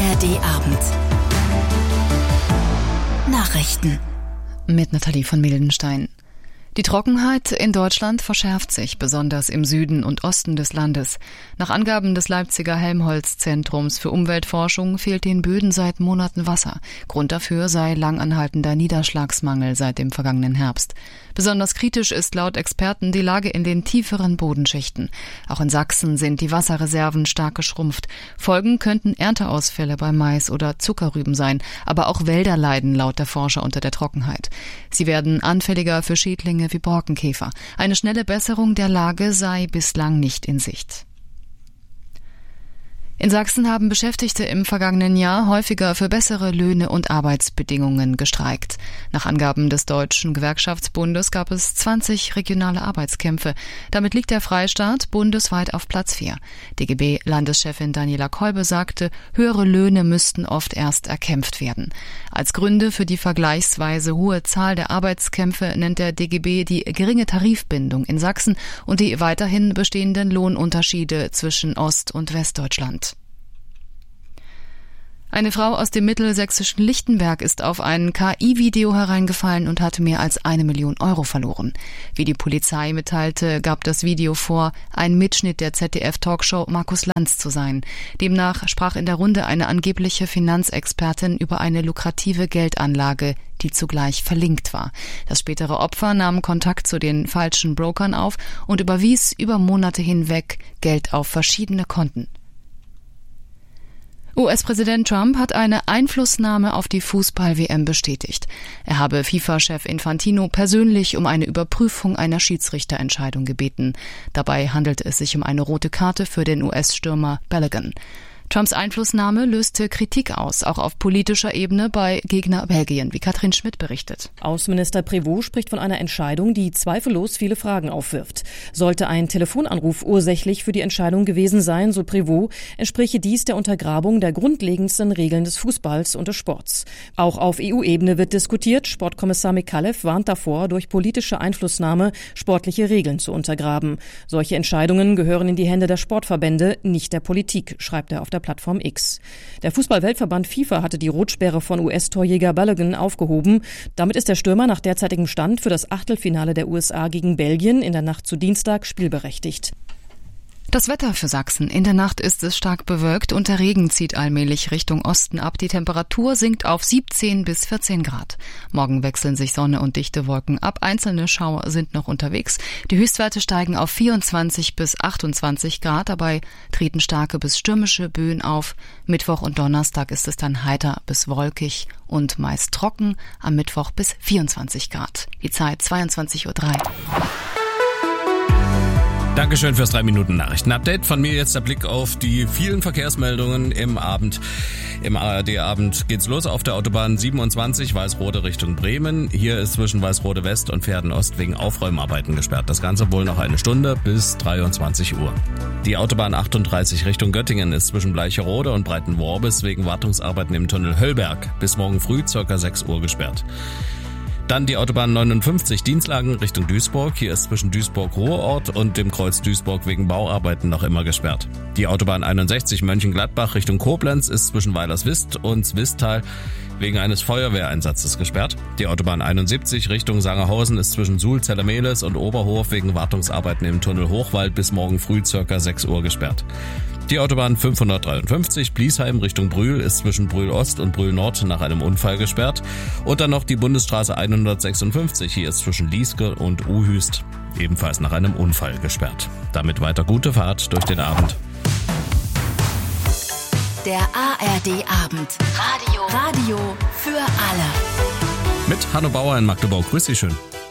ARD Abend. Nachrichten. Mit Nathalie von Mildenstein. Die Trockenheit in Deutschland verschärft sich, besonders im Süden und Osten des Landes. Nach Angaben des Leipziger Helmholtz-Zentrums für Umweltforschung fehlt den Böden seit Monaten Wasser. Grund dafür sei langanhaltender Niederschlagsmangel seit dem vergangenen Herbst. Besonders kritisch ist laut Experten die Lage in den tieferen Bodenschichten. Auch in Sachsen sind die Wasserreserven stark geschrumpft. Folgen könnten Ernteausfälle bei Mais oder Zuckerrüben sein, aber auch Wälder leiden laut der Forscher unter der Trockenheit. Sie werden anfälliger für Schädlinge wie Borkenkäfer. Eine schnelle Besserung der Lage sei bislang nicht in Sicht. In Sachsen haben Beschäftigte im vergangenen Jahr häufiger für bessere Löhne und Arbeitsbedingungen gestreikt. Nach Angaben des Deutschen Gewerkschaftsbundes gab es 20 regionale Arbeitskämpfe. Damit liegt der Freistaat bundesweit auf Platz 4. DGB-Landeschefin Daniela Kolbe sagte, höhere Löhne müssten oft erst erkämpft werden. Als Gründe für die vergleichsweise hohe Zahl der Arbeitskämpfe nennt der DGB die geringe Tarifbindung in Sachsen und die weiterhin bestehenden Lohnunterschiede zwischen Ost- und Westdeutschland. Eine Frau aus dem mittelsächsischen Lichtenberg ist auf ein KI-Video hereingefallen und hatte mehr als 1 Million Euro verloren. Wie die Polizei mitteilte, gab das Video vor, ein Mitschnitt der ZDF-Talkshow Markus Lanz zu sein. Demnach sprach in der Runde eine angebliche Finanzexpertin über eine lukrative Geldanlage, die zugleich verlinkt war. Das spätere Opfer nahm Kontakt zu den falschen Brokern auf und überwies über Monate hinweg Geld auf verschiedene Konten. US-Präsident Trump hat eine Einflussnahme auf die Fußball-WM bestätigt. Er habe FIFA-Chef Infantino persönlich um eine Überprüfung einer Schiedsrichterentscheidung gebeten. Dabei handelte es sich um eine rote Karte für den US-Stürmer Balogun. Trumps Einflussnahme löste Kritik aus, auch auf politischer Ebene bei Gegner Belgien, wie Katrin Schmidt berichtet. Außenminister Prévost spricht von einer Entscheidung, die zweifellos viele Fragen aufwirft. Sollte ein Telefonanruf ursächlich für die Entscheidung gewesen sein, so Prévost, entspräche dies der Untergrabung der grundlegendsten Regeln des Fußballs und des Sports. Auch auf EU-Ebene wird diskutiert. Sportkommissar Mikalev warnt davor, durch politische Einflussnahme sportliche Regeln zu untergraben. Solche Entscheidungen gehören in die Hände der Sportverbände, nicht der Politik, schreibt er auf der Plattform X. Der Fußball-Weltverband FIFA hatte die Rotsperre von US-Torjäger Balogun aufgehoben. Damit ist der Stürmer nach derzeitigem Stand für das Achtelfinale der USA gegen Belgien in der Nacht zu Dienstag spielberechtigt. Das Wetter für Sachsen. In der Nacht ist es stark bewölkt und der Regen zieht allmählich Richtung Osten ab. Die Temperatur sinkt auf 17 bis 14 Grad. Morgen wechseln sich Sonne und dichte Wolken ab. Einzelne Schauer sind noch unterwegs. Die Höchstwerte steigen auf 24 bis 28 Grad. Dabei treten starke bis stürmische Böen auf. Mittwoch und Donnerstag ist es dann heiter bis wolkig und meist trocken. Am Mittwoch bis 24 Grad. Die Zeit 22:03 Uhr. Dankeschön fürs 3-Minuten-Nachrichten-Update. Von mir jetzt der Blick auf die vielen Verkehrsmeldungen im Abend. Im ARD-Abend geht's los auf der Autobahn 27 Weißrode Richtung Bremen. Hier ist zwischen Weißrode West und Verden Ost wegen Aufräumarbeiten gesperrt. Das Ganze wohl noch eine Stunde bis 23 Uhr. Die Autobahn 38 Richtung Göttingen ist zwischen Bleicherode und Breitenworbis wegen Wartungsarbeiten im Tunnel Höllberg bis morgen früh ca. 6 Uhr gesperrt. Dann die Autobahn 59 Dienstlagen Richtung Duisburg. Hier ist zwischen Duisburg-Ruhrort und dem Kreuz Duisburg wegen Bauarbeiten noch immer gesperrt. Die Autobahn 61 Mönchengladbach Richtung Koblenz ist zwischen Weilerswist und Zwistal wegen eines Feuerwehreinsatzes gesperrt. Die Autobahn 71 Richtung Sangerhausen ist zwischen Suhl-Zellermeles und Oberhof wegen Wartungsarbeiten im Tunnel Hochwald bis morgen früh ca. 6 Uhr gesperrt. Die Autobahn 553 Bliesheim Richtung Brühl ist zwischen Brühl Ost und Brühl Nord nach einem Unfall gesperrt. Und dann noch die Bundesstraße 156. Hier ist zwischen Lieske und Uhüst ebenfalls nach einem Unfall gesperrt. Damit weiter gute Fahrt durch den Abend. Der ARD Abend. Radio für alle. Mit Hanno Bauer in Magdeburg. Grüß Sie schön.